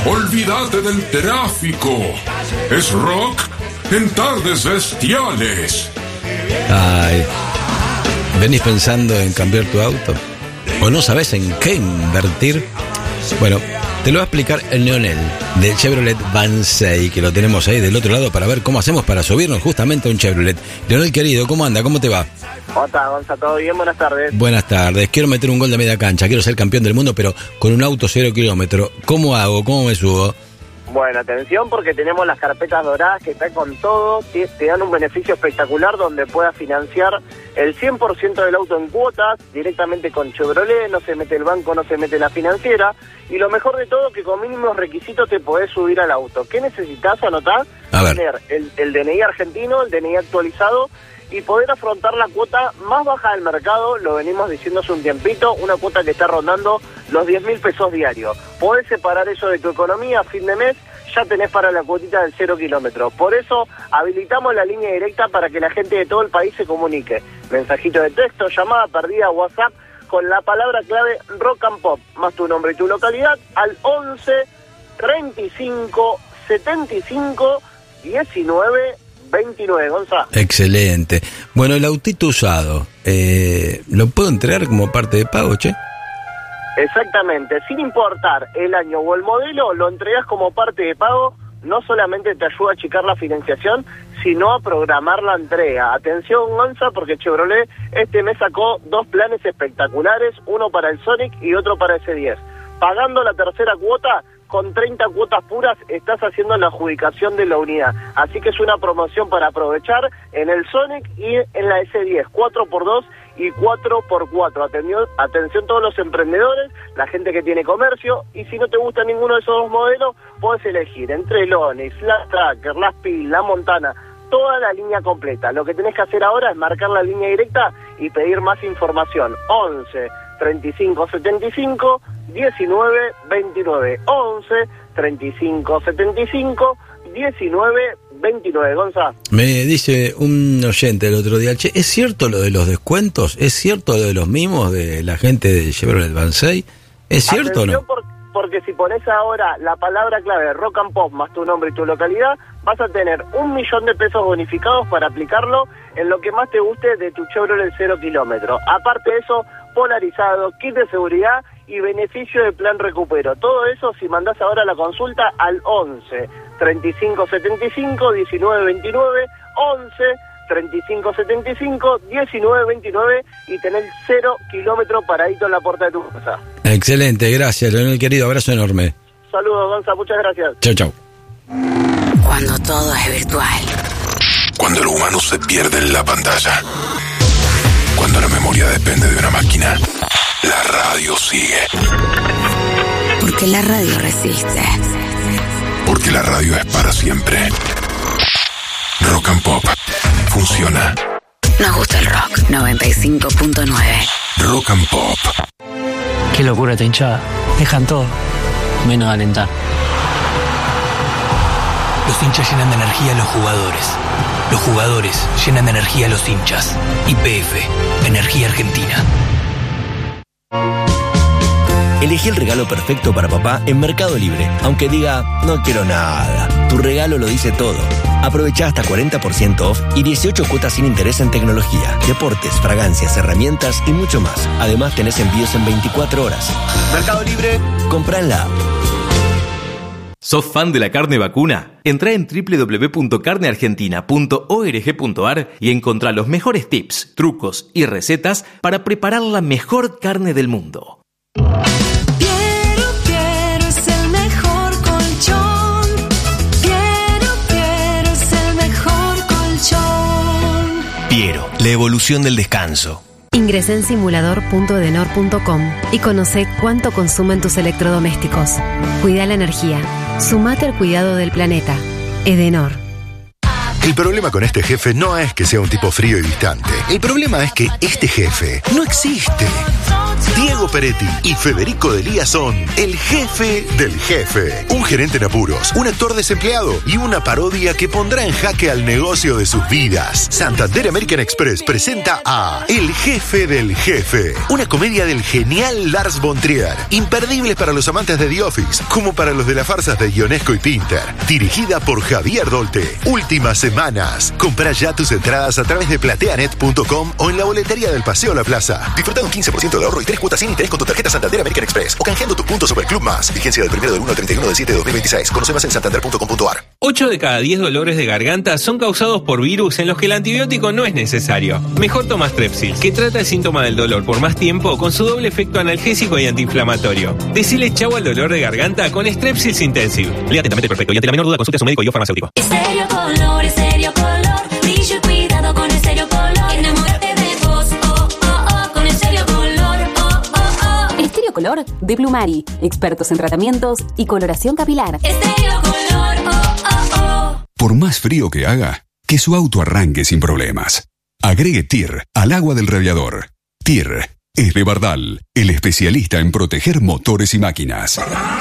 Olvídate del tráfico. Es rock en tardes bestiales. Ay, ¿venís pensando en cambiar tu auto? ¿O no sabés en qué invertir? Bueno, te lo va a explicar el Leonel de Chevrolet Vansay, que lo tenemos ahí del otro lado para ver cómo hacemos para subirnos justamente a un Chevrolet. Leonel querido, ¿cómo anda? ¿Cómo te va? Hola, Gonza, ¿todo bien? Buenas tardes. Buenas tardes. Quiero meter un gol de media cancha, quiero ser campeón del mundo, pero con un auto 0 kilómetros. ¿Cómo hago? ¿Cómo me subo? Bueno, atención porque tenemos las carpetas doradas que están con todo, te dan un beneficio espectacular donde puedas financiar el 100% del auto en cuotas directamente con Chevrolet, no se mete el banco, no se mete la financiera, y lo mejor de todo que con mínimos requisitos te podés subir al auto. ¿Qué necesitas? Anotá, tener el DNI argentino, el DNI actualizado, y poder afrontar la cuota más baja del mercado, lo venimos diciendo hace un tiempito, una cuota que está rondando los 10.000 pesos diarios. Podés separar eso de tu economía a fin de mes, ya tenés para la cuotita del 0 kilómetros. Por eso habilitamos la línea directa para que la gente de todo el país se comunique. Mensajito de texto, llamada perdida, WhatsApp, con la palabra clave Rock and Pop, más tu nombre y tu localidad, al 11 35 75 19 29, Gonzalo. Excelente. Bueno, el autito usado, ¿lo puedo entregar como parte de pago, che? Exactamente, sin importar el año o el modelo, lo entregas como parte de pago. No solamente te ayuda a achicar la financiación, sino a programar la entrega. Atención, Gonza, porque Chevrolet este mes sacó 2 planes espectaculares, uno para el Sonic y otro para ese 10. Pagando la tercera cuota, con 30 cuotas puras estás haciendo la adjudicación de la unidad. Así que es una promoción para aprovechar en el Sonic y en la S10, 4x2 y 4x4. Atención todos los emprendedores, la gente que tiene comercio, y si no te gusta ninguno de esos dos modelos, podés elegir entre el Onix, la Tracker, la Speed, la Montana, toda la línea completa. Lo que tenés que hacer ahora es marcar la línea directa y pedir más información. 11 35 75 19 29. 11 35 75 19 29. Gonza. Me dice un oyente el otro día, che, ¿es cierto lo de los descuentos? ¿Es cierto lo de los mimos de la gente de Chevrolet Vansay? ¿Es cierto o no? Porque si pones ahora la palabra clave Rock and Pop más tu nombre y tu localidad, vas a tener 1.000.000 de pesos bonificados para aplicarlo en lo que más te guste de tu Chevrolet 0 kilómetros. Aparte de eso, polarizado, kit de seguridad y beneficio de plan recupero. Todo eso si mandás ahora la consulta al 11 35 75 19 29, 11 35 75 19 29 y tener 0 kilómetros paradito en la puerta de tu casa. Excelente, gracias, Leonel querido, abrazo enorme. Saludos, Gonza, muchas gracias. Chau, chau. Cuando todo es virtual. Cuando el humano se pierde en la pantalla. Cuando la memoria depende de una máquina. La radio sigue. Porque la radio resiste. Porque la radio es para siempre. Rock and Pop. Funciona. Nos gusta el rock. 95.9. Rock and Pop. Qué locura esta hinchada. Dejan todo, menos alentar. Los hinchas llenan de energía a los jugadores. Los jugadores llenan de energía a los hinchas. YPF, Energía Argentina. Elegí el regalo perfecto para papá en Mercado Libre. Aunque diga, no quiero nada. Tu regalo lo dice todo. Aprovechá hasta 40% off y 18 cuotas sin interés en tecnología, deportes, fragancias, herramientas y mucho más. Además tenés envíos en 24 horas. Mercado Libre, comprá en la app. ¿Sos fan de la carne vacuna? Entrá en www.carneargentina.org.ar y encontrá los mejores tips, trucos y recetas para preparar la mejor carne del mundo. Piero es el mejor colchón. Piero es el mejor colchón. Piero, la evolución del descanso. Ingresa en simulador.edenor.com y conoce cuánto consumen tus electrodomésticos. Cuida la energía. Sumate al cuidado del planeta. Edenor. El problema con este jefe no es que sea un tipo frío y distante. El problema es que este jefe no existe. Diego Peretti y Federico Delía son el jefe del jefe. Un gerente en apuros, un actor desempleado y una parodia que pondrá en jaque al negocio de sus vidas. Santander American Express presenta a El jefe del jefe, una comedia del genial Lars von Trier, imperdible para los amantes de The Office, como para los de las farsas de Ionesco y Pinter. Dirigida por Javier Dolte. Últimas semanas. Compra ya tus entradas a través de plateanet.com o en la boletería del Paseo La Plaza. Disfruta de un 15% de ahorro y 3 cuotas sin interés con tu tarjeta Santander American Express o canjeando tus puntos Superclub Más. Vigencia del 1 al 31 de 7 de 2026. Conoce más en santander.com.ar. 8 de cada 10 dolores de garganta son causados por virus en los que el antibiótico no es necesario. Mejor toma Strepsils, que trata el síntoma del dolor por más tiempo con su doble efecto analgésico y antiinflamatorio. Decile chau al dolor de garganta con Strepsils Intensive. Lea atentamente Perfecto y ante la menor duda consulte a su médico y o farmacéutico. Estéreo Color, Estéreo Color. Brillo y cuidado con Estéreo Color. Enamórate de vos, oh, oh, oh, con Estéreo Color, oh, oh, oh. Estéreo Color de Plumari. Expertos en tratamientos y coloración capilar. Estéreo Color, oh, oh, oh. Por más frío que haga, que su auto arranque sin problemas. Agregue TIR al agua del radiador. TIR es de Bardal, el especialista en proteger motores y máquinas.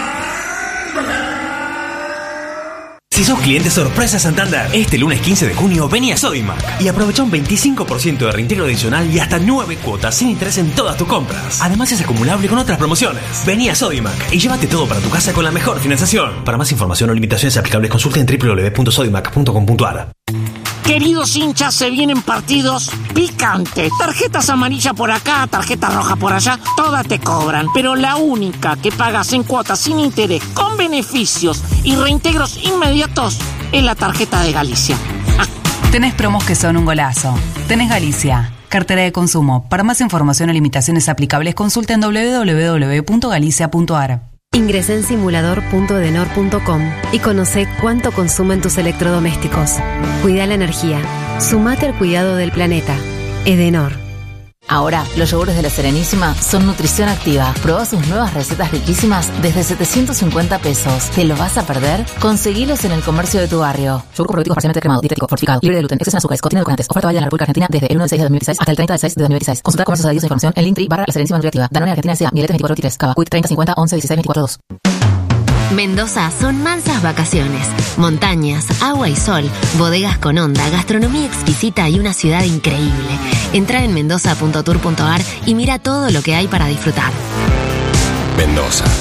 Si sos cliente sorpresa Santander, este lunes 15 de junio vení a Sodimac y aprovecha un 25% de reintegro adicional y hasta 9 cuotas sin interés en todas tus compras. Además es acumulable con otras promociones. Vení a Sodimac y llévate todo para tu casa con la mejor financiación. Para más información o limitaciones aplicables consulta en www.sodimac.com.ar. Queridos hinchas, se vienen partidos picantes. Tarjetas amarillas por acá, tarjeta roja por allá, todas te cobran. Pero la única que pagas en cuotas sin interés, con beneficios y reintegros inmediatos, es la tarjeta de Galicia. Tenés promos que son un golazo. Tenés Galicia. Cartera de consumo. Para más información o limitaciones aplicables, consulta en www.galicia.ar. Ingresa en simulador.edenor.com y conoce cuánto consumen tus electrodomésticos. Cuida la energía. Sumate al cuidado del planeta. Edenor. Ahora, los yogures de La Serenísima son nutrición activa. Probá sus nuevas recetas riquísimas desde 750 pesos. ¿Te lo vas a perder? Conseguilos en el comercio de tu barrio. Yogur probiotico parcialmente cremado, dietético, fortificado, libre de gluten, exceso en azúcares, contiene edulcorantes. Oferta válida en la República Argentina desde el 1 de 6 de 2016 hasta el 30 de 6 de 2016. Consulta comercios adheridos a información en Linktree /La Serenísima Nutriactiva. Danone Argentina S.A. Mieletes 2423. Cava Quit 30 50 11 16 24 2. Mendoza son mansas vacaciones, montañas, agua y sol, bodegas con onda, gastronomía exquisita y una ciudad increíble. Entra en mendoza.tour.ar y mira todo lo que hay para disfrutar. Mendoza,